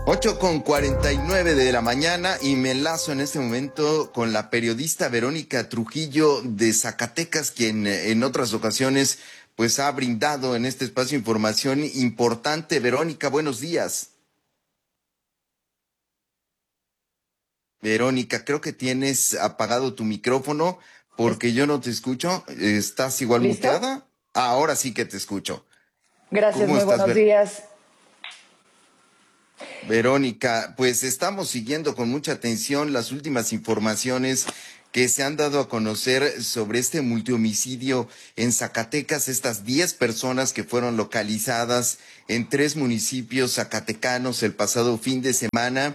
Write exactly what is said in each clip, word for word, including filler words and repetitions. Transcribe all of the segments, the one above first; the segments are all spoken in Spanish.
Ocho con cuarenta y nueve de la mañana y me enlazo en este momento con la periodista Verónica Trujillo de Zacatecas, quien en otras ocasiones pues ha brindado en este espacio información importante. Verónica, buenos días. Verónica, creo que tienes apagado tu micrófono porque yo no te escucho. ¿Estás igual ¿Listo? muteada? Ahora sí que te escucho. Gracias, ¿Cómo muy estás, buenos Ver? días. Verónica, pues estamos siguiendo con mucha atención las últimas informaciones que se han dado a conocer sobre este multihomicidio en Zacatecas, estas diez personas que fueron localizadas en tres municipios zacatecanos el pasado fin de semana.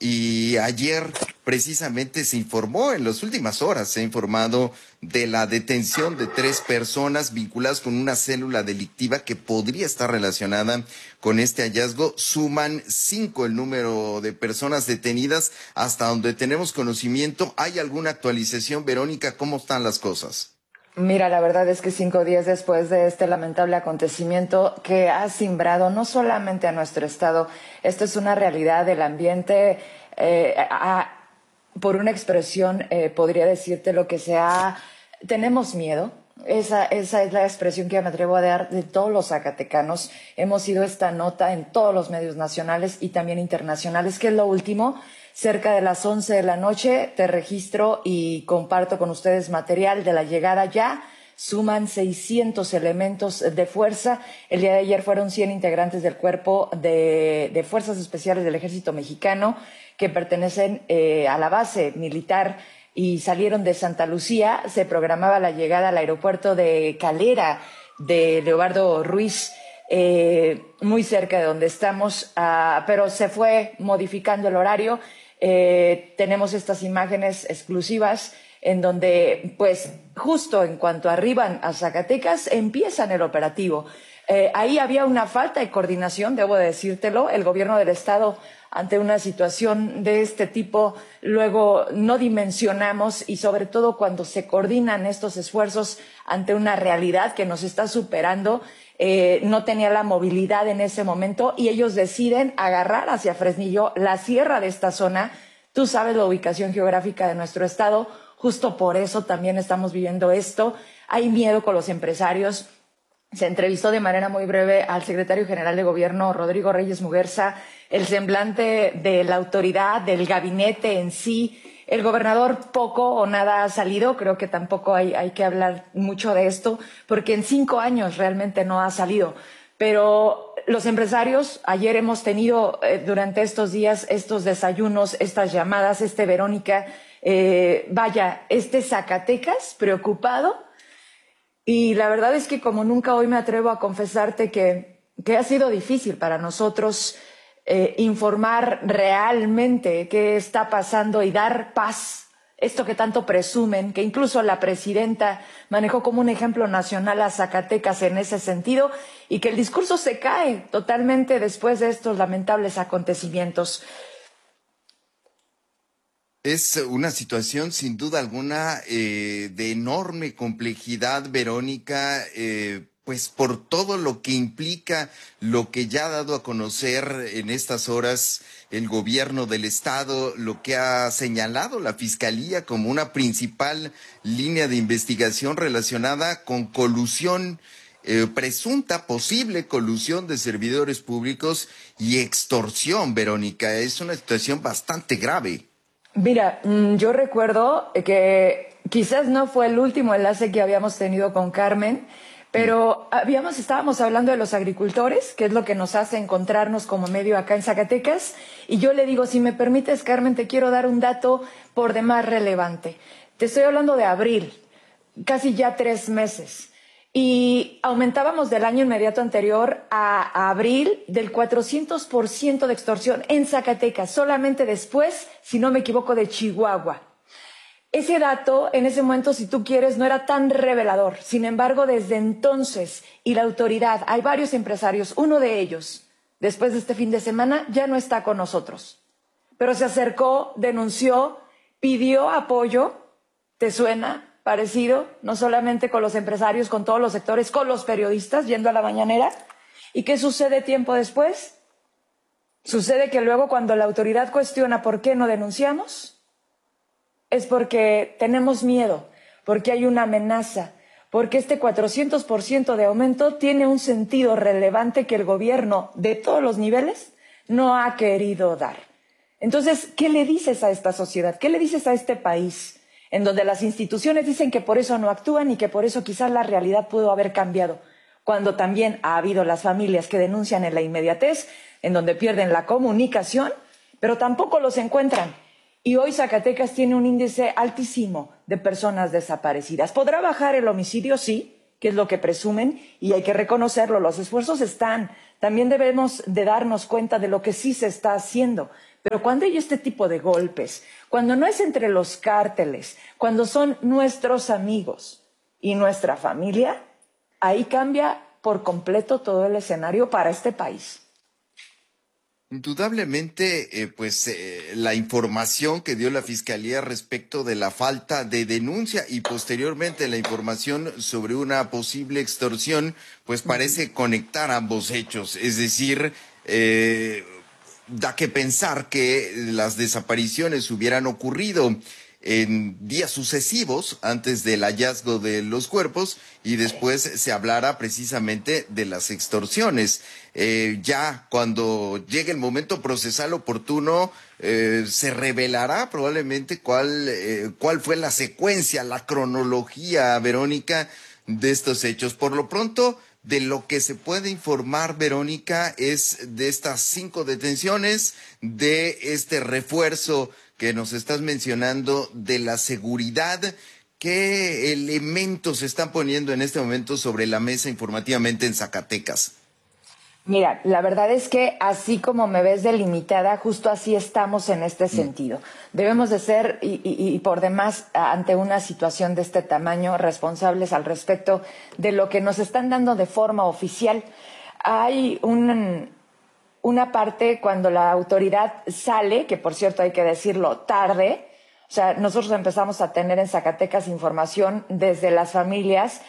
Y ayer precisamente se informó, en las últimas horas se ha informado de la detención de tres personas vinculadas con una célula delictiva que podría estar relacionada con este hallazgo. Suman cinco el número de personas detenidas hasta donde tenemos conocimiento. ¿Hay alguna actualización, Verónica? ¿Cómo están las cosas? Mira, la verdad es que cinco días después de este lamentable acontecimiento que ha simbrado no solamente a nuestro estado, esto es una realidad del ambiente, eh, a, por una expresión eh, podría decirte lo que sea, tenemos miedo. Esa, esa es la expresión que me atrevo a dar de todos los zacatecanos. Hemos sido esta nota en todos los medios nacionales y también internacionales, que es lo último. Cerca de las once de la noche te registro y comparto con ustedes material de la llegada ya. Suman seiscientos elementos de fuerza. El día de ayer fueron cien integrantes del cuerpo de, de Fuerzas Especiales del Ejército Mexicano que pertenecen eh, a la base militar y salieron de Santa Lucía. Se programaba la llegada al aeropuerto de Calera de Leobardo Ruiz, eh, muy cerca de donde estamos, uh, pero se fue modificando el horario. Eh, tenemos estas imágenes exclusivas en donde, pues, justo en cuanto arriban a Zacatecas, empiezan el operativo. Eh, ahí había una falta de coordinación, debo decírtelo. El gobierno del estado, ante una situación de este tipo, luego no dimensionamos, y sobre todo cuando se coordinan estos esfuerzos ante una realidad que nos está superando, eh, no tenía la movilidad en ese momento y ellos deciden agarrar hacia Fresnillo, la sierra de esta zona. Tú sabes la ubicación geográfica de nuestro estado, justo por eso también estamos viviendo esto. Hay miedo con los empresarios. Se entrevistó de manera muy breve al secretario general de Gobierno, Rodrigo Reyes Muguerza, el semblante de la autoridad, del gabinete en sí. El gobernador poco o nada ha salido, creo que tampoco hay, hay que hablar mucho de esto, porque en cinco años realmente no ha salido. Pero los empresarios, ayer hemos tenido eh, durante estos días estos desayunos, estas llamadas, este Verónica, eh, vaya, este Zacatecas preocupado. Y la verdad es que como nunca hoy me atrevo a confesarte que, que ha sido difícil para nosotros eh, informar realmente qué está pasando y dar paz, esto que tanto presumen, que incluso la presidenta manejó como un ejemplo nacional a Zacatecas en ese sentido, y que el discurso se cae totalmente después de estos lamentables acontecimientos. Es una situación sin duda alguna eh, de enorme complejidad, Verónica, eh, pues por todo lo que implica, lo que ya ha dado a conocer en estas horas el gobierno del estado, lo que ha señalado la fiscalía como una principal línea de investigación relacionada con colusión, eh, presunta, posible colusión de servidores públicos y extorsión, Verónica. Es una situación bastante grave. Mira, yo recuerdo que quizás no fue el último enlace que habíamos tenido con Carmen, pero habíamos, estábamos hablando de los agricultores, que es lo que nos hace encontrarnos como medio acá en Zacatecas, y yo le digo, si me permites, Carmen, te quiero dar un dato por demás relevante. Te estoy hablando de abril, casi ya tres meses. Y aumentábamos del año inmediato anterior a, a abril del cuatrocientos por ciento de extorsión en Zacatecas, solamente después, si no me equivoco, de Chihuahua. Ese dato, en ese momento, si tú quieres, no era tan revelador. Sin embargo, desde entonces, y la autoridad, hay varios empresarios, uno de ellos, después de este fin de semana, ya no está con nosotros. Pero se acercó, denunció, pidió apoyo. ¿Te suena? Parecido, no solamente con los empresarios, con todos los sectores, con los periodistas, yendo a la mañanera. ¿Y qué sucede tiempo después? Sucede que luego cuando la autoridad cuestiona por qué no denunciamos, es porque tenemos miedo, porque hay una amenaza, porque este cuatrocientos por ciento de aumento tiene un sentido relevante que el gobierno de todos los niveles no ha querido dar. Entonces, ¿qué le dices a esta sociedad? ¿Qué le dices a este país? En donde las instituciones dicen que por eso no actúan y que por eso quizás la realidad pudo haber cambiado, cuando también ha habido las familias que denuncian en la inmediatez, en donde pierden la comunicación, pero tampoco los encuentran. Y hoy Zacatecas tiene un índice altísimo de personas desaparecidas. ¿Podrá bajar el homicidio? Sí, que es lo que presumen, y hay que reconocerlo, los esfuerzos están. También debemos de darnos cuenta de lo que sí se está haciendo. Pero cuando hay este tipo de golpes, cuando no es entre los cárteles, cuando son nuestros amigos y nuestra familia, ahí cambia por completo todo el escenario para este país. Indudablemente, eh, pues eh, la información que dio la Fiscalía respecto de la falta de denuncia y posteriormente la información sobre una posible extorsión, pues parece conectar ambos hechos. Es decir, eh, da que pensar que las desapariciones hubieran ocurrido en días sucesivos antes del hallazgo de los cuerpos y después se hablara precisamente de las extorsiones. Eh, ya cuando llegue el momento procesal oportuno, eh, se revelará probablemente cuál, eh, cuál fue la secuencia, la cronología, Verónica, de estos hechos. Por lo pronto, de lo que se puede informar, Verónica, es de estas cinco detenciones, de este refuerzo que nos estás mencionando de la seguridad. ¿Qué elementos se están poniendo en este momento sobre la mesa informativamente en Zacatecas? Mira, la verdad es que así como me ves delimitada, justo así estamos en este sentido. Debemos de ser, y, y, y por demás, ante una situación de este tamaño, responsables al respecto de lo que nos están dando de forma oficial. Hay un, una parte cuando la autoridad sale, que por cierto hay que decirlo tarde, o sea, nosotros empezamos a tener en Zacatecas información desde las familias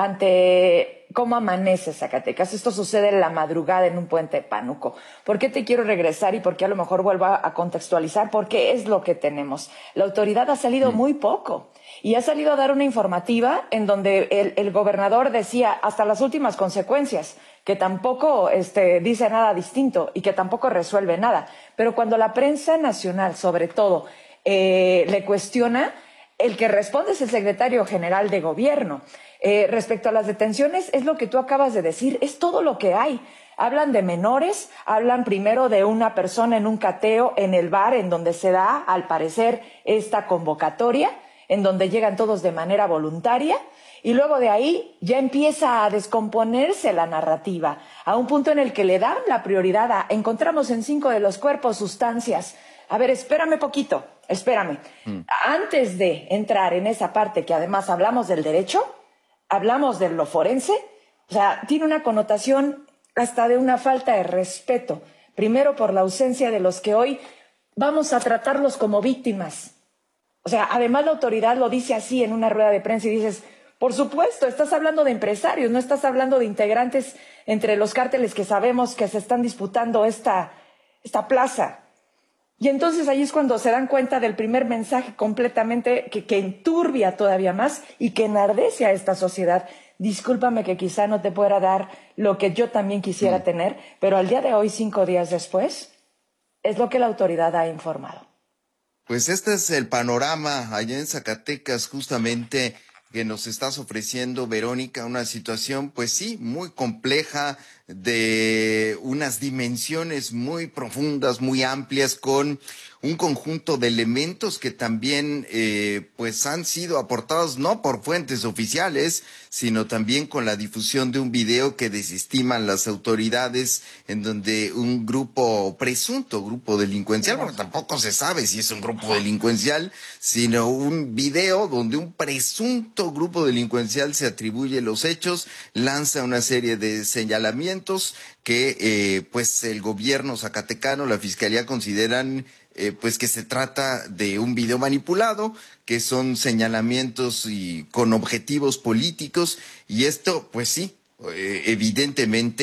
ante cómo amanece Zacatecas. Esto sucede en la madrugada en un puente de Pánuco. ¿Por qué te quiero regresar y por qué a lo mejor vuelvo a, a contextualizar? Porque es lo que tenemos. La autoridad ha salido mm. muy poco y ha salido a dar una informativa en donde el, el gobernador decía hasta las últimas consecuencias, que tampoco este, dice nada distinto y que tampoco resuelve nada. Pero cuando la prensa nacional, sobre todo, eh, le cuestiona, el que responde es el secretario general de gobierno. Eh, respecto a las detenciones, es lo que tú acabas de decir, es todo lo que hay. Hablan de menores, hablan primero de una persona en un cateo en el bar en donde se da, al parecer, esta convocatoria, en donde llegan todos de manera voluntaria, y luego de ahí ya empieza a descomponerse la narrativa, a un punto en el que le dan la prioridad a encontramos en cinco de los cuerpos sustancias. A ver, espérame poquito, espérame. Mm. Antes de entrar en esa parte que además hablamos del derecho, hablamos de lo forense, o sea, tiene una connotación hasta de una falta de respeto. Primero por la ausencia de los que hoy vamos a tratarlos como víctimas. O sea, además la autoridad lo dice así en una rueda de prensa y dices, por supuesto, estás hablando de empresarios, no estás hablando de integrantes entre los cárteles que sabemos que se están disputando esta, esta plaza. Y entonces ahí es cuando se dan cuenta del primer mensaje completamente que, que enturbia todavía más y que enardece a esta sociedad. Discúlpame que quizá no te pueda dar lo que yo también quisiera mm. tener, pero al día de hoy, cinco días después, es lo que la autoridad ha informado. Pues este es el panorama allá en Zacatecas, justamente, que nos estás ofreciendo, Verónica, una situación, pues sí, muy compleja, de unas dimensiones muy profundas, muy amplias, con un conjunto de elementos que también eh, pues han sido aportados no por fuentes oficiales, sino también con la difusión de un video que desestiman las autoridades, en donde un grupo, presunto grupo delincuencial, porque tampoco se sabe si es un grupo delincuencial, sino un video donde un presunto grupo delincuencial se atribuye los hechos, lanza una serie de señalamientos que eh, pues el gobierno zacatecano, la fiscalía consideran eh, pues que se trata de un video manipulado, que son señalamientos y con objetivos políticos, y esto pues sí, eh, evidentemente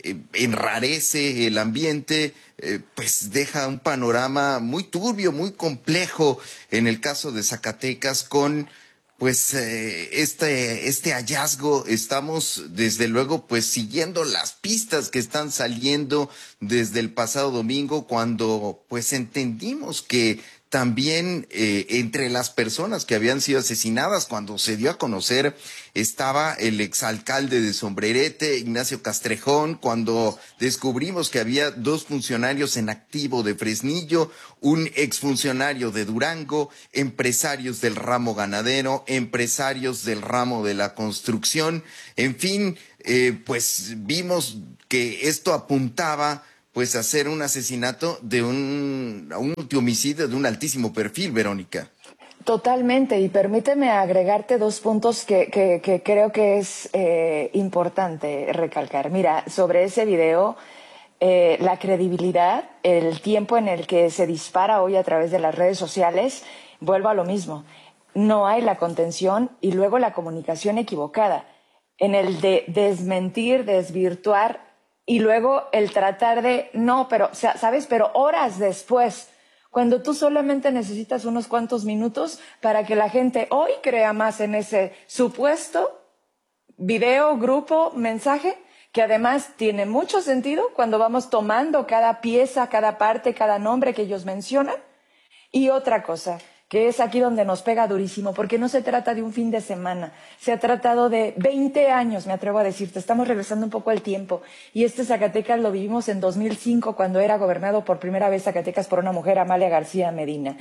eh, enrarece el ambiente, eh, pues deja un panorama muy turbio, muy complejo en el caso de Zacatecas con pues eh, este, este hallazgo. Estamos desde luego pues siguiendo las pistas que están saliendo desde el pasado domingo, cuando pues entendimos que también eh, entre las personas que habían sido asesinadas, cuando se dio a conocer, estaba el exalcalde de Sombrerete, Ignacio Castrejón, cuando descubrimos que había dos funcionarios en activo de Fresnillo, un exfuncionario de Durango, empresarios del ramo ganadero, empresarios del ramo de la construcción, en fin, eh, pues vimos que esto apuntaba pues hacer un asesinato de un, un multihomicidio de un altísimo perfil, Verónica. Totalmente, y permíteme agregarte dos puntos que, que, que creo que es eh, importante recalcar. Mira, sobre ese video, eh, la credibilidad, el tiempo en el que se dispara hoy a través de las redes sociales, vuelvo a lo mismo. No hay la contención y luego la comunicación equivocada, en el de desmentir, desvirtuar, y luego el tratar de, no, pero, ¿sabes? Pero horas después, cuando tú solamente necesitas unos cuantos minutos para que la gente hoy crea más en ese supuesto video, grupo, mensaje, que además tiene mucho sentido cuando vamos tomando cada pieza, cada parte, cada nombre que ellos mencionan. Y otra cosa, que es aquí donde nos pega durísimo, porque no se trata de un fin de semana, se ha tratado de veinte años, me atrevo a decirte, estamos regresando un poco al tiempo, y este Zacatecas lo vivimos en dos mil cinco, cuando era gobernado por primera vez Zacatecas por una mujer, Amalia García Medina,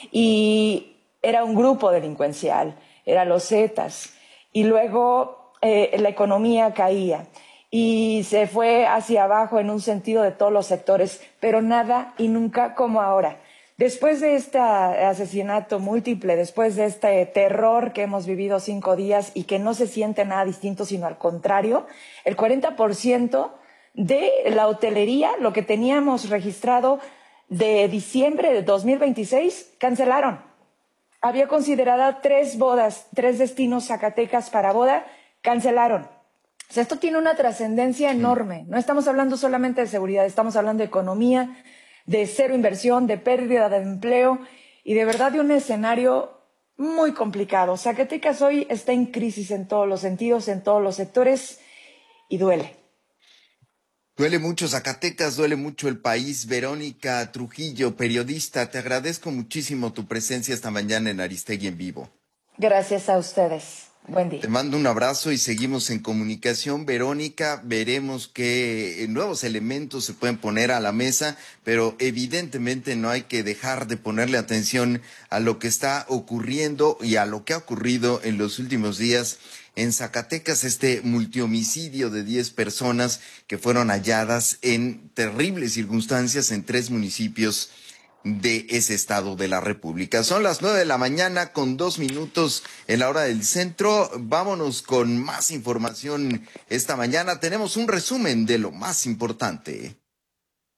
y era un grupo delincuencial, eran los Zetas, y luego eh, la economía caía, y se fue hacia abajo en un sentido de todos los sectores, pero nada y nunca como ahora. Después de este asesinato múltiple, después de este terror que hemos vivido cinco días y que no se siente nada distinto, sino al contrario, el cuarenta por ciento de la hotelería, lo que teníamos registrado de diciembre de dos mil veintiséis, cancelaron. Había considerado tres bodas, tres destinos Zacatecas para boda, cancelaron. O sea, esto tiene una trascendencia enorme. No estamos hablando solamente de seguridad, estamos hablando de economía, de cero inversión, de pérdida de empleo y de verdad de un escenario muy complicado. Zacatecas hoy está en crisis en todos los sentidos, en todos los sectores y duele. Duele mucho Zacatecas, duele mucho el país. Verónica Trujillo, periodista, te agradezco muchísimo tu presencia esta mañana en Aristegui en Vivo. Gracias a ustedes. Buen día. Te mando un abrazo y seguimos en comunicación, Verónica. Veremos qué nuevos elementos se pueden poner a la mesa, pero evidentemente no hay que dejar de ponerle atención a lo que está ocurriendo y a lo que ha ocurrido en los últimos días en Zacatecas, este multihomicidio de diez personas que fueron halladas en terribles circunstancias en tres municipios de ese estado de la República. Son las nueve de la mañana con dos minutos en la hora del centro. Vámonos con más información esta mañana. Tenemos un resumen de lo más importante.